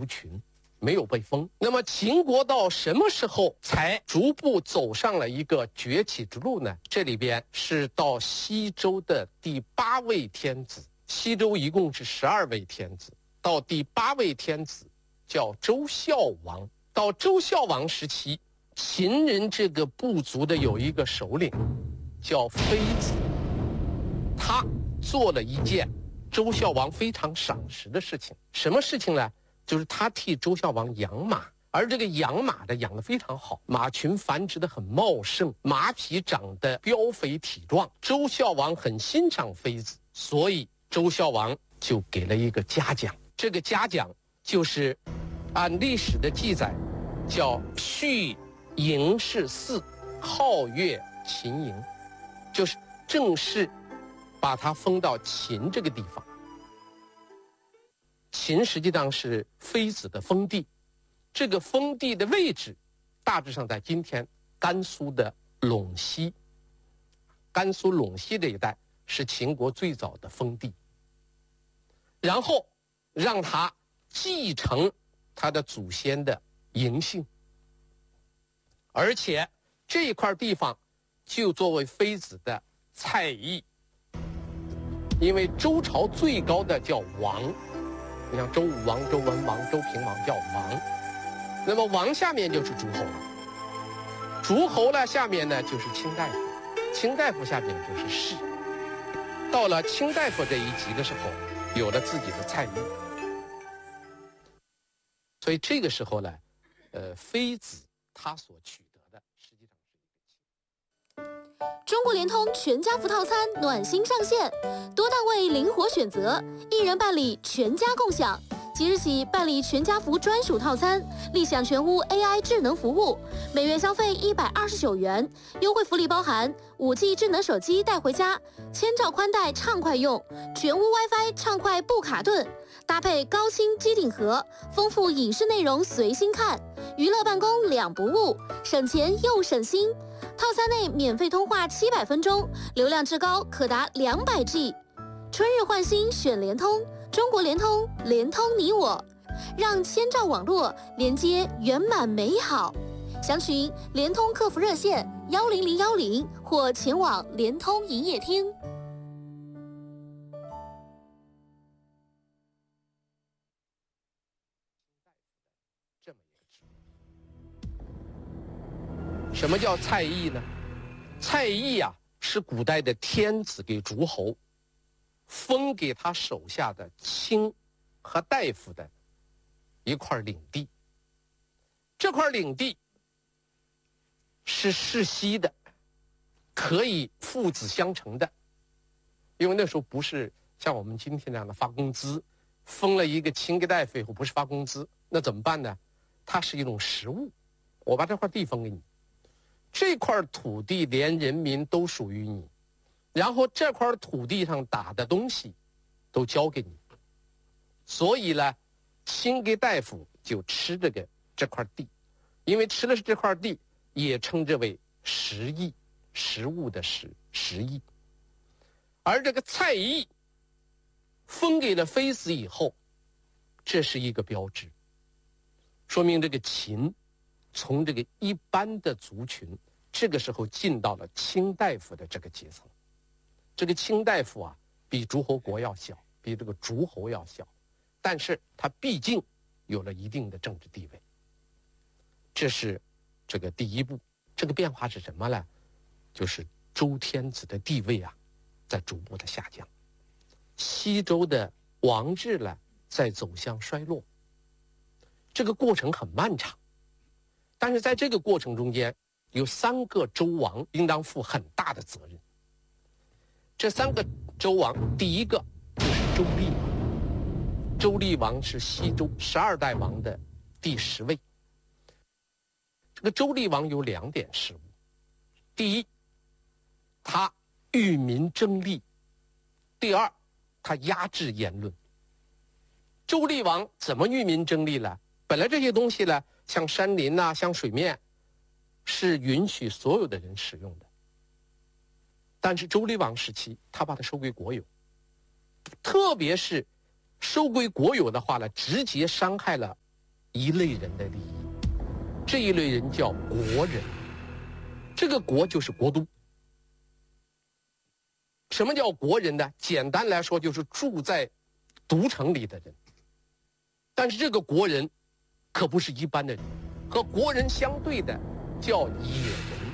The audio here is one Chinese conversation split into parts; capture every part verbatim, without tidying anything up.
族群，没有被封。那么秦国到什么时候才逐步走上了一个崛起之路呢？这里边是到西周的第八位天子，西周一共是十二位天子，到第八位天子叫周孝王。到周孝王时期，秦人这个部族的有一个首领叫非子，他做了一件周孝王非常赏识的事情。什么事情呢？就是他替周孝王养马，而这个养马的养得非常好，马群繁殖得很茂盛，马匹长得膘肥体壮。周孝王很欣赏非子，所以周孝王就给了一个嘉奖。这个嘉奖就是按历史的记载叫续嬴氏嗣，号曰秦嬴，就是正式把他封到秦这个地方。秦实际上是非子的封地，这个封地的位置大致上在今天甘肃的陇西。甘肃陇西这一带是秦国最早的封地，然后让他继承他的祖先的嬴姓，而且这一块地方就作为非子的蔡邑。因为周朝最高的叫王，你像周武王、周文王、周平王叫王，那么王下面就是诸侯了，诸侯呢下面呢就是卿大夫，卿大夫下面就是士。到了卿大夫这一级的时候，有了自己的蔡邑，所以这个时候呢，呃，非子他所取得的实际上是一个卿。 中国联通全家福套餐暖心上线，多档位灵活选择，一人办理全家共享。即日起办理全家福专属套餐，立享全屋 A I 智能服务，每月消费一百二十九元，优惠福利包含五 G 智能手机带回家，千兆宽带畅快用，全屋 WiFi 畅快不卡顿，搭配高清机顶盒，丰富影视内容随心看，娱乐办公两不误，省钱又省心。套餐内免费通话七百分钟，流量至高可达两百 G。春日换新选联通，中国联通，联通你我，让千兆网络连接圆满美好。详询联通客服热线幺零零幺零或前往联通营业厅。 什么叫蔡邑呢？蔡邑啊，是古代的天子给诸侯封给他手下的卿和大夫的一块领地。这块领地是世袭的，可以父子相承的，因为那时候不是像我们今天这样的发工资，封了一个卿给大夫以后不是发工资，那怎么办呢？它是一种实物，我把这块地封给你，这块土地连人民都属于你，然后这块土地上打的东西都交给你，所以呢，卿给大夫就吃这个这块地，因为吃的是这块地，也称之为食邑，食物的食，食邑。而这个蔡邑封给了非子以后，这是一个标志，说明这个秦从这个一般的族群，这个时候进到了卿大夫的这个阶层。这个卿大夫啊，比诸侯国要小，比这个诸侯要小，但是他毕竟有了一定的政治地位。这是这个第一步。这个变化是什么呢？就是周天子的地位啊，在逐步的下降，西周的王制呢，在走向衰落。这个过程很漫长，但是在这个过程中间，有三个周王应当负很大的责任。这三个周王，第一个就是周厉王。周厉王是西周十二代王的第十位。这个周厉王有两点失误：第一，他与民争利；第二，他压制言论。周厉王怎么与民争利呢？本来这些东西呢，像山林啊，像水面，是允许所有的人使用的。但是周厉王时期，他把它收归国有，特别是收归国有的话呢，直接伤害了一类人的利益，这一类人叫国人。这个国就是国都。什么叫国人呢？简单来说就是住在都城里的人。但是这个国人可不是一般的人，和国人相对的叫野人。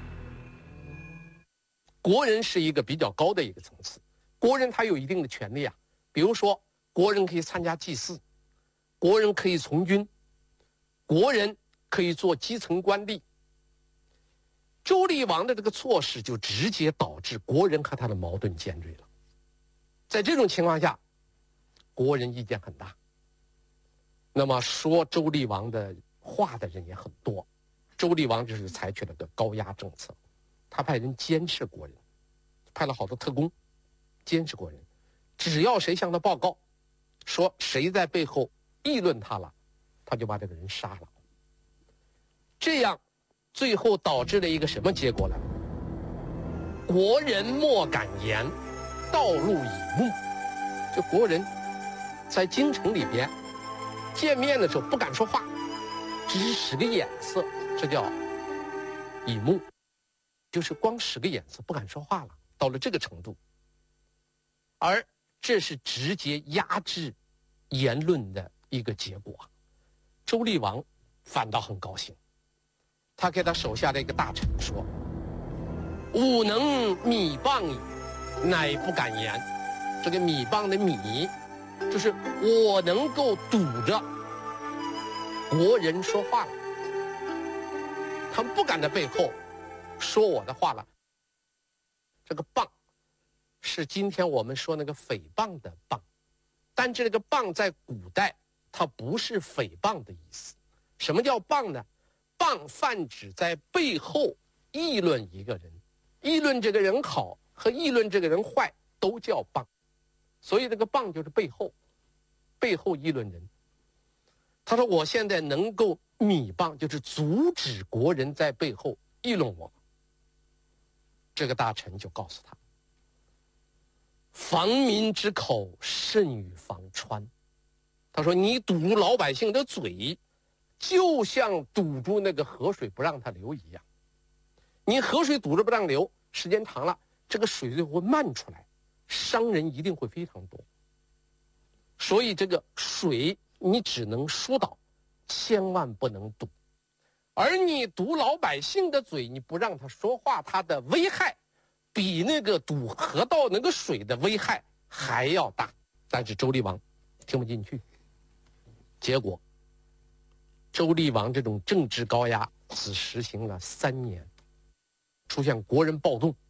国人是一个比较高的一个层次，国人他有一定的权利啊，比如说国人可以参加祭祀，国人可以从军，国人可以做基层官吏。周厉王的这个措施就直接导致国人和他的矛盾尖锐了。在这种情况下，国人意见很大，那么说周厉王的话的人也很多。周厉王就是采取了个高压政策，他派人监视国人，派了好多特工监视国人，只要谁向他报告说谁在背后议论他了，他就把这个人杀了。这样最后导致了一个什么结果呢？国人莫敢言，道路以目。就国人在京城里边见面的时候不敢说话，只使个眼色，这叫以目，就是光使个眼色不敢说话了，到了这个程度。而这是直接压制言论的一个结果。周厉王反倒很高兴，他给他手下的一个大臣说：“吾能米谤矣，乃不敢言。”这个米谤的米，就是我能够堵着国人说话了，他们不敢在背后说我的话了。这个谤是今天我们说那个诽谤的谤，但这个谤在古代它不是诽谤的意思。什么叫谤呢？谤泛指在背后议论一个人，议论这个人好和议论这个人坏都叫谤。所以这个谤就是背后背后议论人。他说我现在能够米谤，就是阻止国人在背后议论我。这个大臣就告诉他：防民之口，甚于防川。他说你堵住老百姓的嘴，就像堵住那个河水不让它流一样。你河水堵着不让流，时间长了，这个水就会漫出来，伤人一定会非常多。所以这个水你只能疏导，千万不能堵。而你堵老百姓的嘴，你不让他说话，他的危害比那个堵河道那个水的危害还要大。但是周厉王听不进去，结果周厉王这种政治高压只实行了三年，出现国人暴动。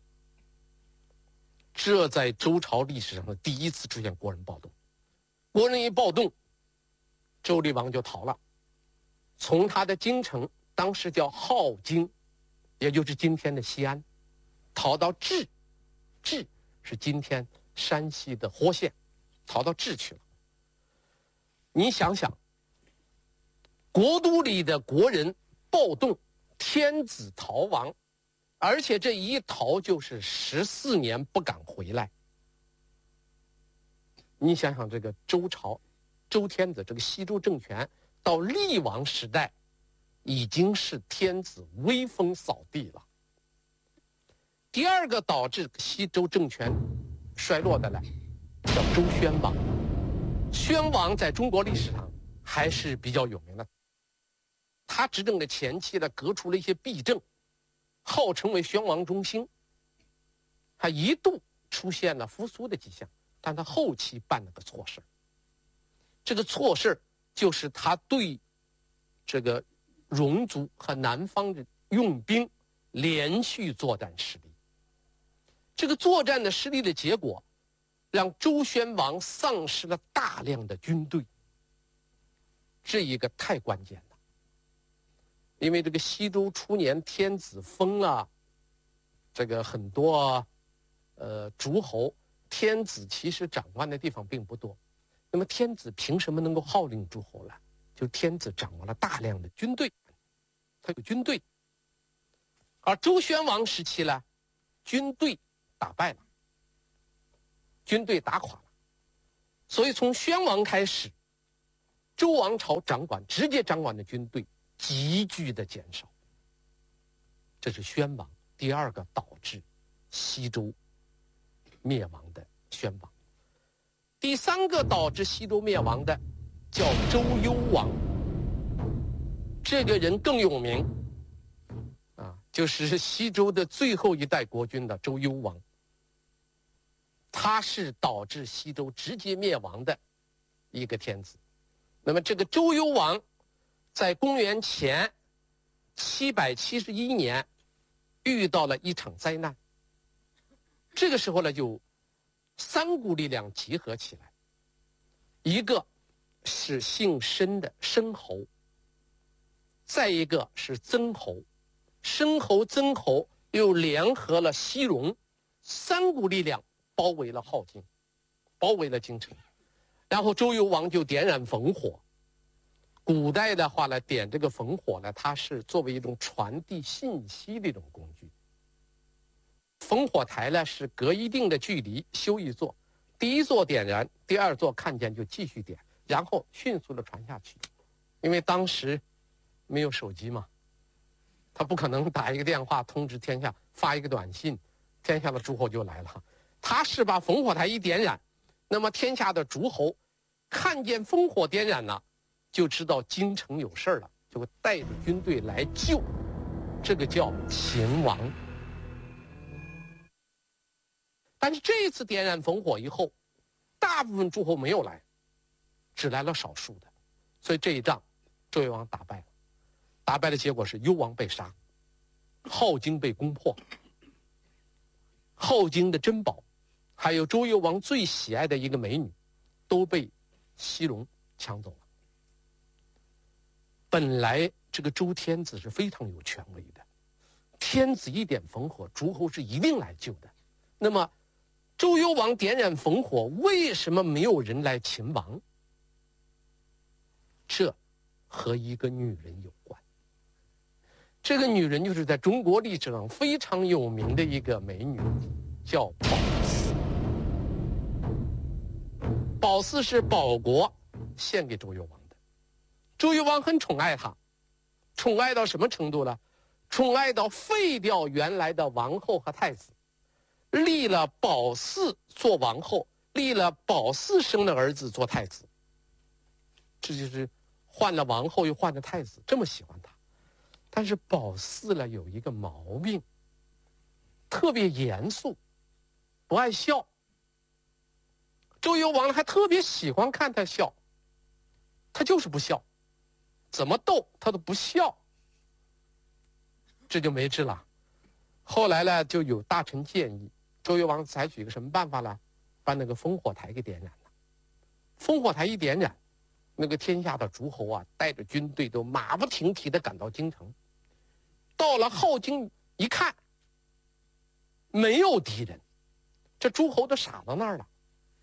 这在周朝历史上的第一次出现国人暴动。国人一暴动，周厉王就逃了，从他的京城，当时叫镐京，也就是今天的西安，逃到治，治是今天山西的霍县，逃到治去了。你想想，国都里的国人暴动，天子逃亡，而且这一逃就是十四年不敢回来。你想想，这个周朝，周天子这个西周政权到厉王时代，已经是天子威风扫地了。第二个导致西周政权衰落的呢，叫周宣王。宣王在中国历史上还是比较有名的。他执政的前期呢，革除了一些弊政，号称为宣王中兴，他一度出现了复苏的迹象，但他后期办了个错事。这个错事就是他对这个戎族和南方的用兵连续作战失利。这个作战的失利的结果，让周宣王丧失了大量的军队。这一个太关键了，因为这个西周初年天子封了这个很多呃诸侯，天子其实掌管的地方并不多。那么天子凭什么能够号令诸侯呢？就是天子掌握了大量的军队，他有军队。而周宣王时期呢，军队打败了，军队打垮了，所以从宣王开始， 周王朝掌管直接掌管的军队急剧的减少。这是宣王第二个导致西周灭亡的宣王。第三个导致西周灭亡的叫周幽王，这个人更有名啊，就是西周的最后一代国君的周幽王。他是导致西周直接灭亡的一个天子。那么这个周幽王在公元前七百七十一年遇到了一场灾难，这个时候呢，就三股力量集合起来，一个是姓申的申侯，再一个是曾侯，申侯曾侯又联合了西戎，三股力量包围了镐京，包围了京城。然后周幽王就点燃烽火。古代的话呢，点这个烽火呢，它是作为一种传递信息的一种工具。烽火台呢是隔一定的距离修一座，第一座点燃，第二座看见就继续点，然后迅速的传下去。因为当时没有手机嘛，他不可能打一个电话通知天下，发一个短信，天下的诸侯就来了。他是把烽火台一点燃，那么天下的诸侯看见烽火点燃了，就知道京城有事了，就会带着军队来救，这个叫秦王。但是这一次点燃烽火以后，大部分诸侯没有来，只来了少数的，所以这一仗周幽王打败了。打败的结果是幽王被杀，镐京被攻破，镐京的珍宝还有周幽王最喜爱的一个美女都被西戎抢走了。本来这个周天子是非常有权威的，天子一点烽火，诸侯是一定来救的。那么周幽王点燃烽火，为什么没有人来擒王？这和一个女人有关。这个女人就是在中国历史上非常有名的一个美女，叫褒姒。褒姒是保国献给周幽王的，周幽王很宠爱她，宠爱到什么程度呢？宠爱到废掉原来的王后和太子，立了褒姒做王后，立了褒姒生的儿子做太子。这就是换了王后又换了太子，这么喜欢他。但是褒姒呢有一个毛病，特别严肃，不爱笑。周幽王还特别喜欢看他笑，他就是不笑，怎么逗他都不笑，这就没治了。后来呢，就有大臣建议周幽王采取一个什么办法呢？把那个烽火台给点燃了。烽火台一点燃，那个天下的诸侯啊，带着军队都马不停蹄地赶到京城。到了镐京一看，没有敌人，这诸侯都傻到那儿了。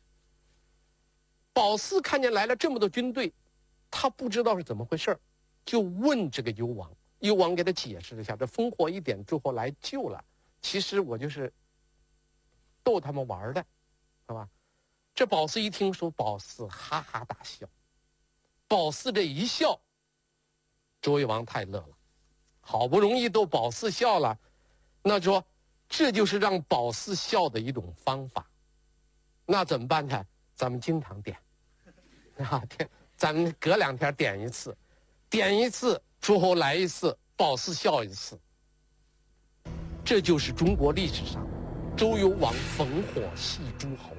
褒姒看见来了这么多军队，他不知道是怎么回事，就问这个幽王。幽王给他解释了一下，这烽火一点，诸侯来救了，其实我就是逗他们玩的，是吧？这褒姒一听说，褒姒哈哈大笑。褒姒这一笑，周幽王太乐了，好不容易逗褒姒笑了，那说这就是让褒姒笑的一种方法。那怎么办呢？咱们经常点啊，点，咱们隔两天点一次，点一次诸侯来一次，褒姒笑一次。这就是中国历史上周幽王烽火戏诸侯。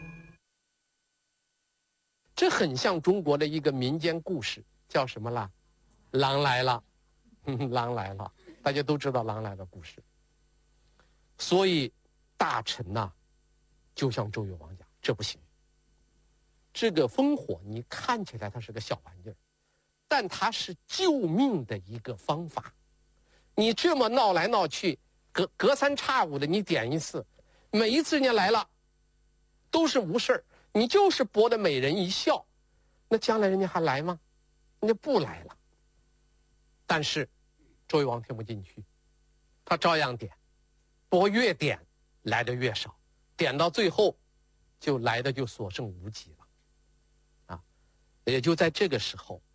这很像中国的一个民间故事，叫什么啦？狼来了，狼来了，大家都知道狼来了故事。所以大臣呐、啊，就像周幽王讲，这不行。这个烽火你看起来它是个小玩意儿，但它是救命的一个方法。你这么闹来闹去，隔隔三差五的你点一次，每一次人家来了都是无事儿，你就是博得美人一笑，那将来人家还来吗？人家不来了。但是周幽王听不进去，他照样点，不过越点来的越少，点到最后就来的就所剩无几了。啊， 也就在这个时候，